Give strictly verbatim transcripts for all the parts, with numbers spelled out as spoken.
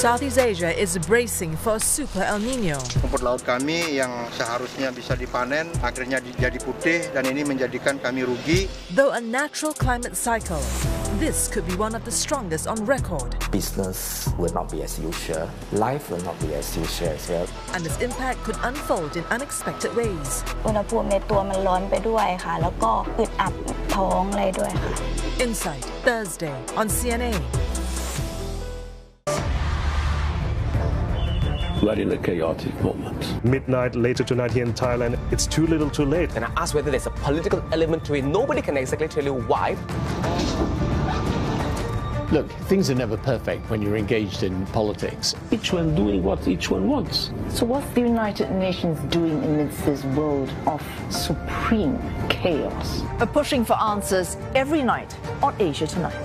Southeast Asia is bracing for a super El Nino. Rumput laut kami yang seharusnya bisa dipanen akhirnya jadi putih dan ini menjadikan kami rugi. Though a natural climate cycle, this could be one of the strongest on record. Business will not be as usual. Life will not be as usual as well. And its impact could unfold in unexpected ways. อุณหภูมิในตัวมันร้อนไปด้วยค่ะแล้วก็อึดอัดท้องเลยด้วยค่ะ Insight, Thursday on C N A. We're in a chaotic moment. Midnight later tonight here in Thailand, it's too little too late. And I asked whether there's a political element to it. Nobody can exactly tell you why. Look, things are never perfect when you're engaged in politics. Each one doing what each one wants. So what's the United Nations doing amidst this world of supreme chaos? We're pushing for answers every night on Asia Tonight.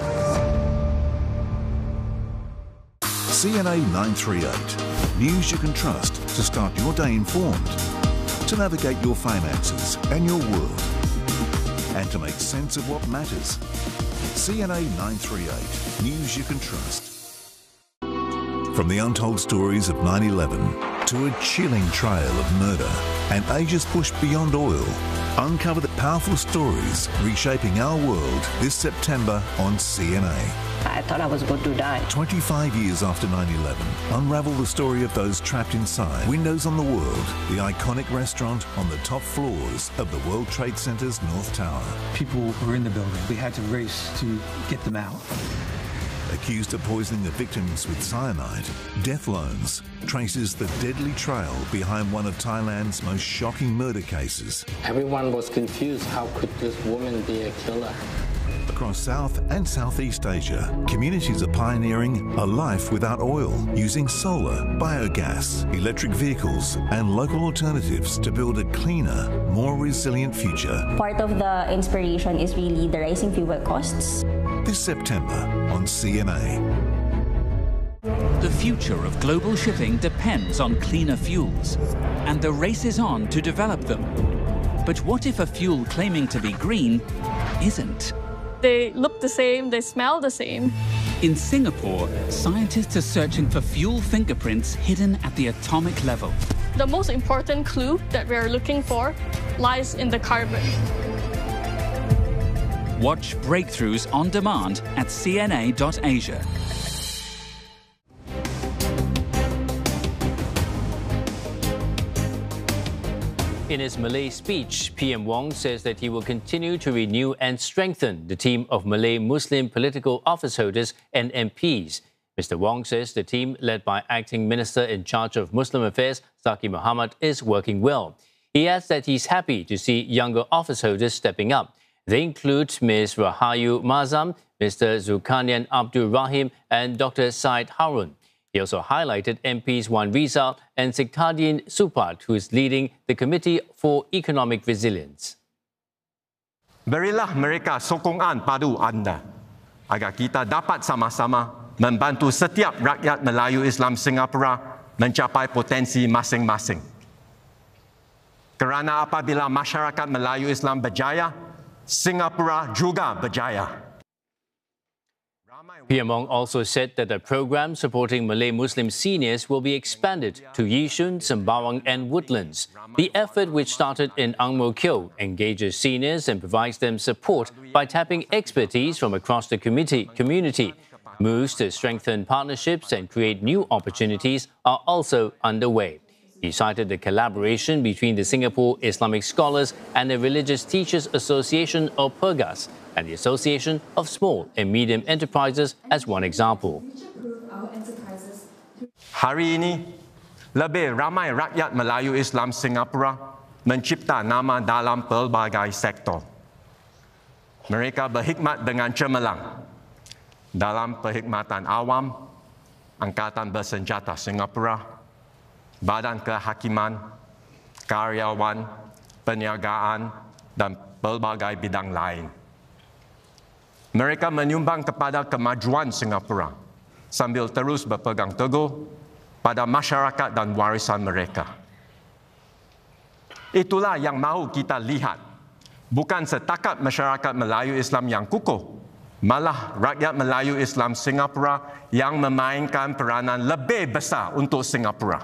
C N A nine thirty-eight. News you can trust to start your day informed, to navigate your finances and your world, and to make sense of what matters. C N A nine thirty-eight. News you can trust. From the untold stories of nine eleven to a chilling trail of murder and Asia's push beyond oil, uncover the powerful stories reshaping our world this September on C N A. I thought I was going to die. twenty-five years after nine eleven, unravel the story of those trapped inside Windows on the World, the iconic restaurant on the top floors of the World Trade Center's North Tower. People were in the building. We had to race to get them out. Accused of poisoning the victims with cyanide, Death Loans traces the deadly trail behind one of Thailand's most shocking murder cases. Everyone was confused. How could this woman be a killer? Across South and Southeast Asia, communities are pioneering a life without oil, using solar, biogas, electric vehicles and local alternatives to build a cleaner, more resilient future. Part of the inspiration is really the rising fuel costs. This September on C N A. The future of global shipping depends on cleaner fuels, and the race is on to develop them. But what if a fuel claiming to be green isn't? They look the same, they smell the same. In Singapore, scientists are searching for fuel fingerprints hidden at the atomic level. The most important clue that we are looking for lies in the carbon. Watch Breakthroughs on demand at C N A dot asia. In his Malay speech, P M Wong says that he will continue to renew and strengthen the team of Malay Muslim political office holders and M Ps. Mister Wong says the team, led by Acting Minister in charge of Muslim Affairs, Zaki Mohamad, is working well. He adds that he's happy to see younger office holders stepping up. They include Miz Rahayu Mazam, Mister Zulkarnain Abdul Rahim, and Doctor Said Harun. He also highlighted M Ps Wan Rizal and Sikardin Supat, who is leading the Committee for Economic Resilience. Berilah mereka sokongan padu anda agar kita dapat sama-sama membantu setiap rakyat Melayu Islam Singapura mencapai potensi masing-masing. Kerana apabila masyarakat Melayu Islam berjaya, Singapura juga berjaya. P M Wong also said that the program supporting Malay Muslim seniors will be expanded to Yishun, Sembawang and Woodlands. The effort, which started in Ang Mo Kio, engages seniors and provides them support by tapping expertise from across the community. Moves to strengthen partnerships and create new opportunities are also underway. He cited the collaboration between the Singapore Islamic Scholars and the Religious Teachers Association, or PERGAS, and the Association of Small and Medium Enterprises as one example. Hari ini, lebih ramai rakyat Melayu Islam Singapura mencipta nama dalam pelbagai sektor. Mereka berkhidmat dengan cemerlang dalam perkhidmatan awam, Angkatan Bersenjata Singapura, Badan Kehakiman, karyawan, perniagaan, dan pelbagai bidang lain. Mereka menyumbang kepada kemajuan Singapura sambil terus berpegang teguh pada masyarakat dan warisan mereka. Itulah yang mahu kita lihat, bukan setakat masyarakat Melayu Islam yang kukuh, malah rakyat Melayu Islam Singapura yang memainkan peranan lebih besar untuk Singapura.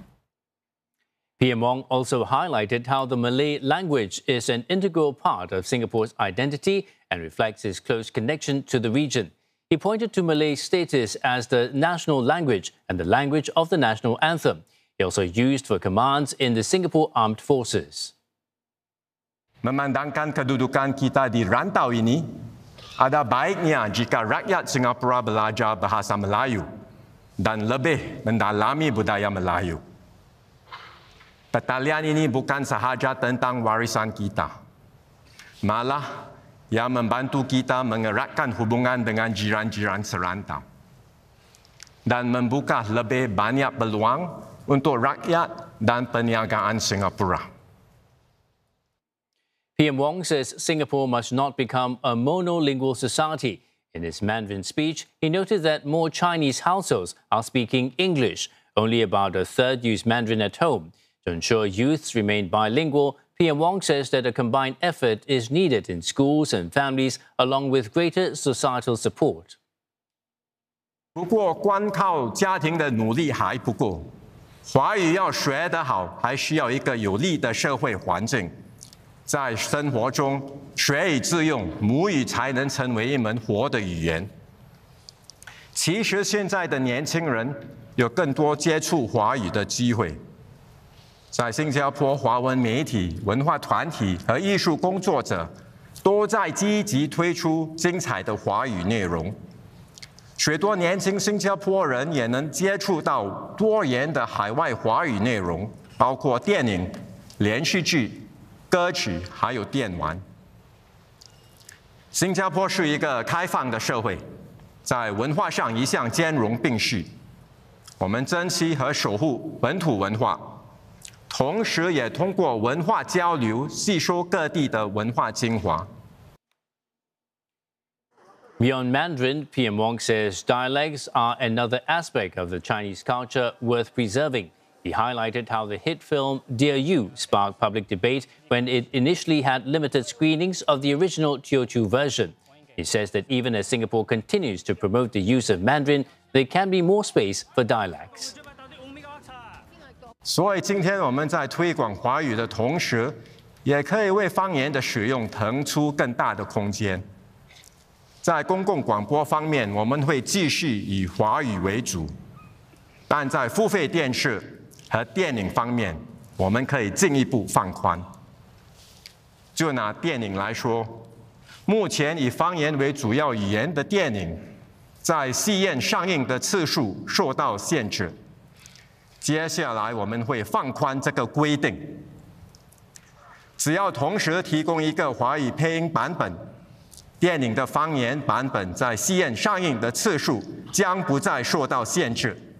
P M Wong also highlighted how the Malay language is an integral part of Singapore's identity and reflects its close connection to the region. He pointed to Malay's status as the national language and the language of the national anthem. He also used for commands in the Singapore Armed Forces. Memandangkan kedudukan kita di rantau ini, ada baiknya jika rakyat Singapura belajar bahasa Melayu dan lebih mendalami budaya Melayu. Pertalian ini bukan sahaja tentang warisan kita, malah yang membantu kita mengeratkan hubungan dengan jiran-jiran serantau dan membuka lebih banyak peluang untuk rakyat dan perniagaan Singapura. P M Wong says Singapore must not become a monolingual society. In his Mandarin speech, he noted that more Chinese households are speaking English. Only about a third use Mandarin at home. To ensure youths remain bilingual, P M Wong says that a combined effort is needed in schools and families, along with greater societal support. 不过，光靠家庭的努力还不够，华语要学得好，还需要一个有利的社会环境。在生活中学以致用，母语才能成为一门活的语言。其实，现在的年轻人有更多接触华语的机会。 在新加坡，华文媒体、文化团体和艺术工作者都在积极推出精彩的华语内容。许多年轻新加坡人也能接触到多元的海外华语内容，包括电影、连续剧、歌曲，还有电玩。新加坡是一个开放的社会，在文化上一向兼容并蓄。我们珍惜和守护本土文化。 同时，也通过文化交流吸收各地的文化精华。 Beyond Mandarin, P M Wong says dialects are another aspect of the Chinese culture worth preserving. He highlighted how the hit film Dear You sparked public debate when it initially had limited screenings of the original Teochew version. He says that even as Singapore continues to promote the use of Mandarin, there can be more space for dialects. 所以，今天我们在推广华语的同时，也可以为方言的使用腾出更大的空间。在公共广播方面，我们会继续以华语为主，但在付费电视和电影方面，我们可以进一步放宽。就拿电影来说，目前以方言为主要语言的电影，在戏院上映的次数受到限制。 接下来我们会放宽这个规定，只要同时提供一个华语配音版本，电影的方言版本在戏院上映的次数将不再受到限制。